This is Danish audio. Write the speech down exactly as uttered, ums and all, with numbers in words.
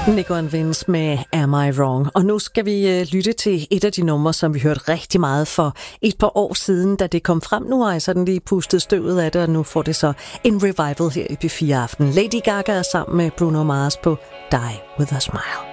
Nico and Vince med Am I Wrong? Og nu skal vi uh, lytte til et af de numre, som vi hørte rigtig meget for et par år siden, da det kom frem. Nu har jeg sådan lige pustet støvet af det, og nu får det så en revival her i P fire Aften. Lady Gaga er sammen med Bruno Mars på Die With A Smile.